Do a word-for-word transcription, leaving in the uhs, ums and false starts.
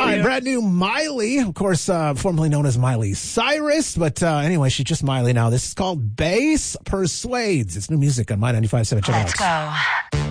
right, you? Brand new Miley, of course, uh, formerly known as Miley Cyrus. But uh, anyway, she's just Miley now. This is called Bass Persuades. It's new music on My ninety-five point seven. Let's go.